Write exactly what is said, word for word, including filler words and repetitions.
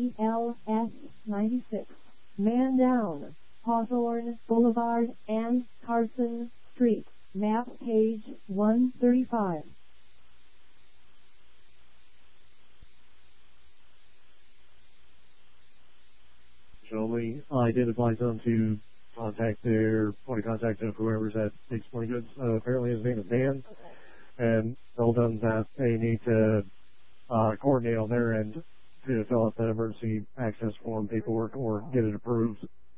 B L S ninety-six. Man down. Hawthorne Boulevard and Carson Street. Map page one thirty-five. Only identifies them to contact their point of contact of whoever's at Big Sporting Goods. Uh, apparently his name is Dan, and told them that they need to uh, coordinate on their end to fill out the emergency access form paperwork or get it approved